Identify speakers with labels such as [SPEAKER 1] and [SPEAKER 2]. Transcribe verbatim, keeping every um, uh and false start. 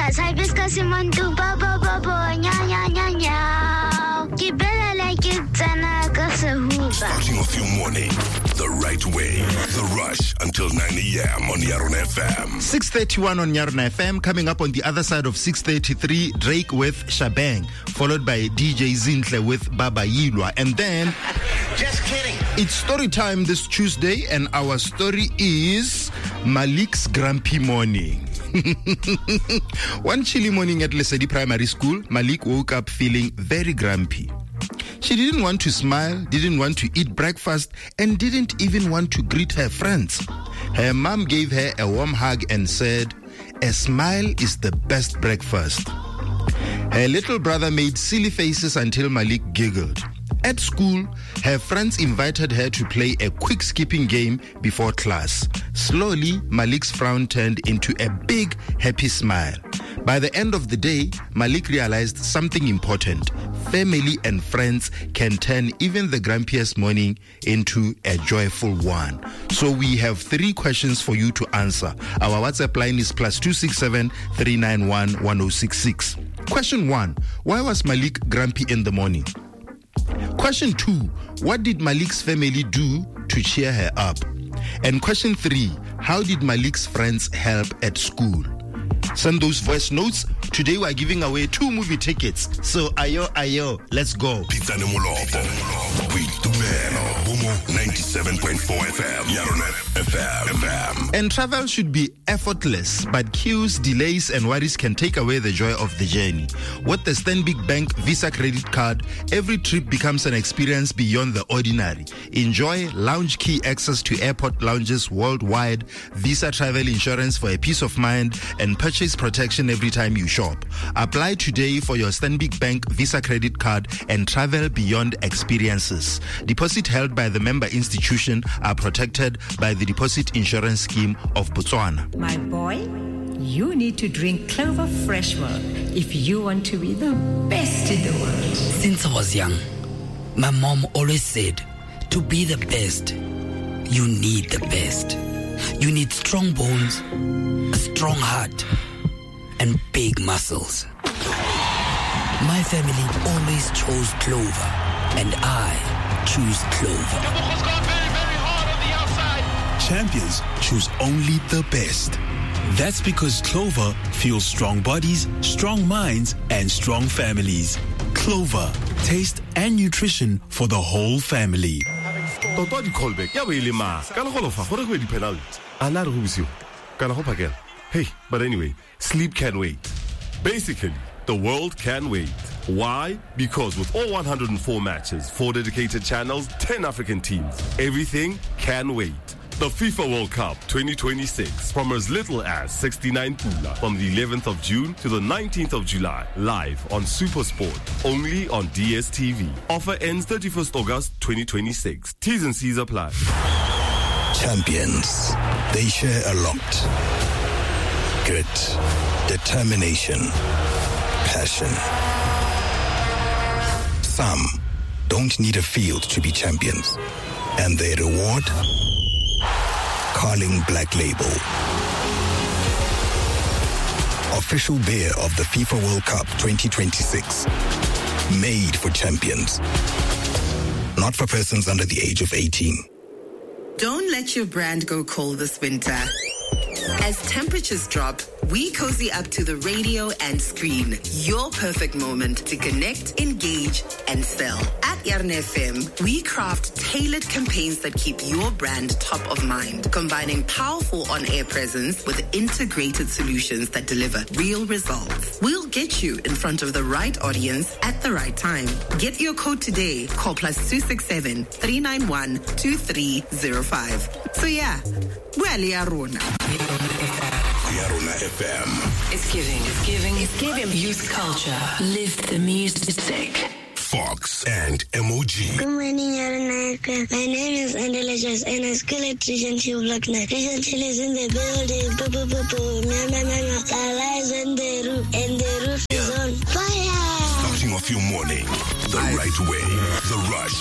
[SPEAKER 1] hibiscus, hibiscus imuntu, baba baba, nya nya nya nya. Kibela like it's an akasahuba.
[SPEAKER 2] Starting off your morning the right way. The Rush until nine a.m. on Yarona F M.
[SPEAKER 3] six thirty-one on Yarona F M. Coming up on the other side of six thirty-three, Drake with Shabang, followed by D J Zinhle with Baba Yilwa. And then...
[SPEAKER 2] Just kidding.
[SPEAKER 3] It's story time this Tuesday, and our story is Malik's grumpy morning. One chilly morning at Lesedi Primary School, Malik woke up feeling very grumpy. She didn't want to smile, didn't want to eat breakfast, and didn't even want to greet her friends. Her mom gave her a warm hug and said, "A smile is the best breakfast." Her little brother made silly faces until Malik giggled. At school, her friends invited her to play a quick skipping game before class. Slowly, Malik's frown turned into a big, happy smile. By the end of the day, Malik realized something important. Family and friends can turn even the grumpiest morning into a joyful one. So we have three questions for you to answer. Our WhatsApp line is plus two six seven, three nine one, one oh six six. Question one, why was Malik grumpy in the morning? Question two, what did Malik's family do to cheer her up? And question three, how did Malik's friends help at school? Send those voice notes. Today we're giving away two movie tickets. So ayo ayo, let's go.
[SPEAKER 2] Pizza Nemolopo. With Tubero. Bomo ninety-seven point four F M. Yarona F M.
[SPEAKER 3] And travel should be effortless, but queues, delays, and worries can take away the joy of the journey. With the Stanbic Bank Visa credit card, every trip becomes an experience beyond the ordinary. Enjoy lounge key access to airport lounges worldwide, Visa travel insurance for a peace of mind, and purchase protection every time you shop. Apply today for your Stanbic Bank Visa credit card and travel beyond experiences. Deposit held by the member institution are protected by the Deposit Insurance Scheme of Botswana.
[SPEAKER 4] My boy, you need to drink Clover Fresh Milk if you want to be the best in the world.
[SPEAKER 5] Since I was young, my mom always said, to be the best, you need the best. You need strong bones, a strong heart, and big muscles. My family always chose Clover, and I choose Clover.
[SPEAKER 6] Champions choose only the best. That's because Clover fuels strong bodies, strong minds, and strong families. Clover, taste and nutrition for the whole family.
[SPEAKER 7] Toto di callback ya be le ma kana go lofa gore go di penalty ana re go bisiwa kana go phakela. Hey, but anyway, sleep can wait. Basically, the world can wait. Why? Because with all one hundred four matches, four dedicated channels, ten African teams, everything can wait. The FIFA World Cup twenty twenty-six from as little as sixty-nine pula from the eleventh of June to the nineteenth of July, live on SuperSport, only on D S T V. Offer ends thirty-first August twenty twenty-six. T's and C's apply.
[SPEAKER 2] Champions, they share a lot. Grit, determination, passion. Some don't need a field to be champions, and their reward? Carling Black Label, official beer of the FIFA World Cup twenty twenty-six. Made for champions, not for persons under the age of eighteen.
[SPEAKER 8] Don't let your brand go cold this winter. As temperatures drop, we cozy up to the radio and screen. Your perfect moment to connect, engage, and sell. At Yarona F M, we craft tailored campaigns that keep your brand top of mind, combining powerful on-air presence with integrated solutions that deliver real results. We'll get you in front of the right audience at the right time. Get your code today. Call plus two six seven, three nine one, two three zero five. So yeah, well, Yarona.
[SPEAKER 2] Yarona F M.
[SPEAKER 9] It's giving. It's giving. It's giving. Youth culture. Live the music.
[SPEAKER 2] Fox and M O G.
[SPEAKER 1] Good morning, Yarona F M. My name is Andela and I school at Trishan Chiu Block nine. Trishan Chiu is in the building. Boo, boo, boo, boo. Meow, meow, meow, meow. The lights on the roof, and the roof is on fire.
[SPEAKER 2] Starting off your morning the right way. The Rush.